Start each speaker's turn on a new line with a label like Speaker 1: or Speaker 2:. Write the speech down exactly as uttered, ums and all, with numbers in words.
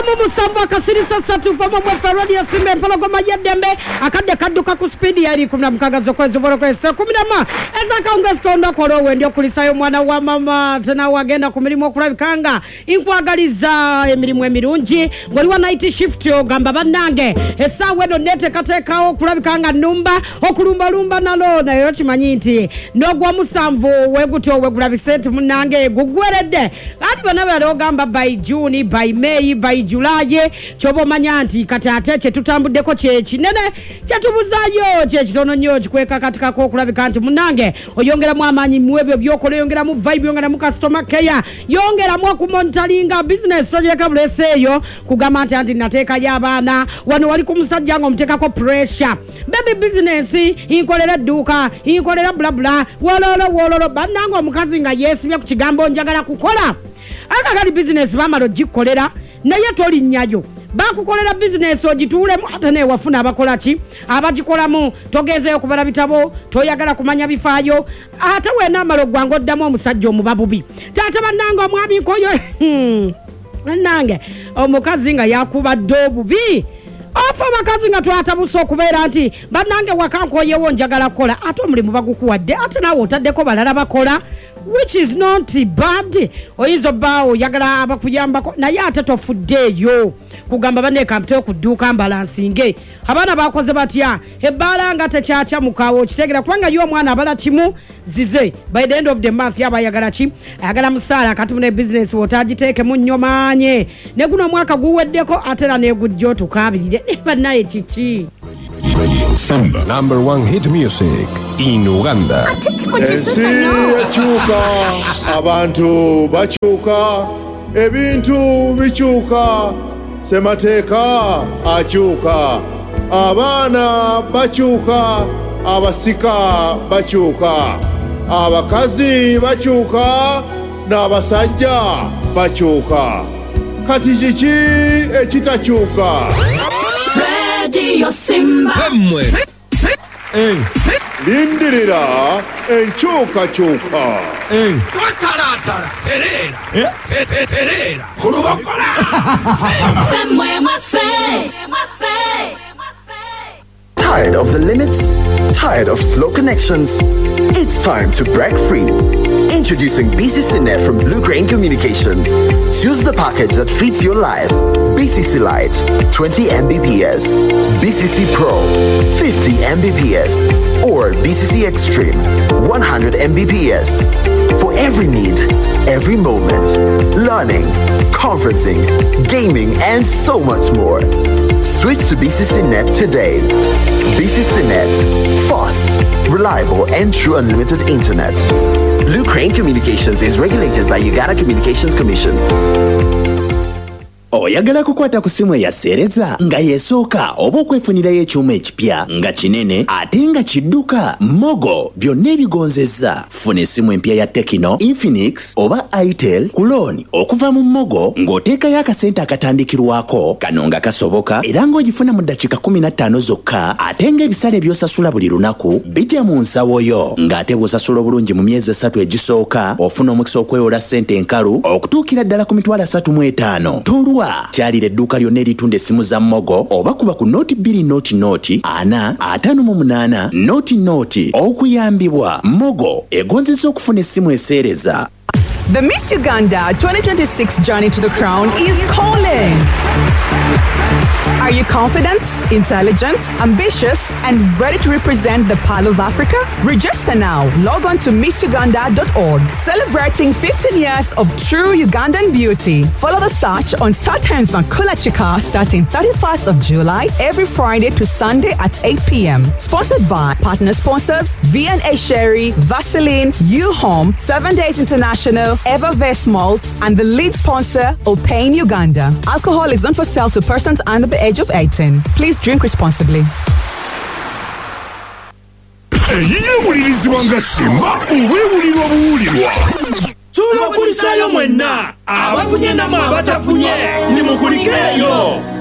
Speaker 1: mu musanvu akasirisa ssatu famo mu Ferrari ya Simba empologoma y'eddembe akadde kadduka ku speed yali kumi na mukaaga kwezi bolokwesa kumi na ma ezaka ungasikondo korowe ndio kulisayo mwana wa mama tena wagenda ku mirimu okulabikanga inkwagaliza emirimu emirungi ngoli wa night shift ogamba bannange esawe do nete katekawo kulabikanga numba okulumba lumba nalo nayo kimanyi nti nogwa musanvu weguto wegulabisente munnange gugweredde ati bana bali ogamba by June by May by July chobo manyanti kati ate kye tutambuddeko kye kinene kye tubuzayo kye kitono nnyo kikweka katika ko kulabika nti munnange oyongera mu amanyi mwebyo byokola yongera mu vibe yongera mu customer care yongera mu ku monitoringa business project buleseyo kugamba nti anti nateeka y'abaana wano wali ku musajja ngo mtekako pressure baby business inkolera duka inkolera bla bla wololo wololo bannange omukazi nga yesibye ku kigambo njagala kukola akakali business bamalo gikolera naye toli nnyayo bakukolera business ogituulemu ate ne wafuna abakola ki abagikolamu togezeyo kubala bitabo toyagala kumanya bifaayo ate wena amalo gwango oddamu omusajja omubabubi taata bannange omwami nkoyo bannange omukazi nga yakubadde obubi ofa bakazi nga twatabusa okubeera nti bannange wakankoyewo njagala kukola ate omulimu bagukuwadde ate naawe otaddeko balala bakola which is not bad oyizo bawo yagala abakuyambako naye ate tofuddeeyo kugamba bane kampito kuduka balansinge abana bakoze batya ebala nga tekyakya mukawo kitegera kwanga yo mwana abala kimu zize by the end of the month yaba yagala ki ayagala musala kati mune business wotagiteeke munnyo maanye ne guno mwaka guweddeko atera ne gujjo tukabirire banaye chichi
Speaker 2: Samba, number one hit music in Uganda.
Speaker 3: Ensi ekyuka, abantu bakyuka, ebintu bikyuka, semateeka akyuka, abaana bakyuka, abasika bakyuka, abakazi bakyuka, n'abasajja bakyuka. Kati kiki ekitakyuka?
Speaker 4: Radio Simba.
Speaker 2: Emwe.
Speaker 5: Eh.
Speaker 3: Lindirira enkyuka kyuka.
Speaker 5: Eh.
Speaker 6: Tataratara. Terera.
Speaker 5: Eh.
Speaker 6: Terera. Kurubakola.
Speaker 4: Emwe mafe. Mafe.
Speaker 7: Tired of the limits? Tired of slow connections? It's time to break free. Introducing B C C Net from Blue Crane Communications. Choose the package that fits your life. B C C Lite, twenty megabits per second. B C C Pro, fifty megabits per second. Or B C C Extreme, one hundred megabits per second. For every need, every moment. Learning, conferencing, gaming, and so much more. Switch to B C C Net today. B C C Net, fast, reliable, and true unlimited internet. Blue Crane Communications is regulated by Uganda Communications Commission.
Speaker 8: Oyagala kukwata ku simu eyaseereza nga yeesooka oba okwefunirayo ekyuma ekipya nga kinene ate nga kidduka Mogo byonna ebigonzezza. Funa essimu empya ya Tecno, Infinix oba Itel ku looni okuva mu Mogo ng'oteekayo akasente akatandikirwako kano nga kasoboka era ng'ogifuna mu ddakiika kumi na ttaano zokka ate ng'ebisale by'osasula buli lunaku bijja mu nsawo yo ng'ate bw'osasula obulungi mu myezi esatu egisooka ofuna omukisa okwewola ssente enkalu okutuukira ddala ku mitwalo asatu mu etaano. Kyalira edduuka lyonna eritunda essimu za Mogo oba kuba ku nooti bbiri nooti nooti ana ataano mu munaana nooti nooti okuyambibwa. Mogo egonzesa okufuna essimu eseereza.
Speaker 9: The Miss Uganda twenty twenty-six journey to the crown is calling. Are you confident, intelligent, ambitious, and ready to represent the Pearl of Africa? Register now. Log on to miss uganda dot org. Celebrating fifteen years of true Ugandan beauty. Follow the search on Star Times Makula Chika starting thirty-first of July every Friday to Sunday at eight p.m. Sponsored by partner sponsors V and A Sherry, Vaseline, U-Home, Seven Days International, Evervest Malt, and the lead sponsor, Opain Uganda. Alcohol is not for sale to persons under the age of eighteen. Please drink responsibly.
Speaker 6: Eyiyebulirizibwa nga Simba obwebulirwa buwulirwa. Tulokulisayo mwenna abafunye namwe abatafunye timukulikeeyo.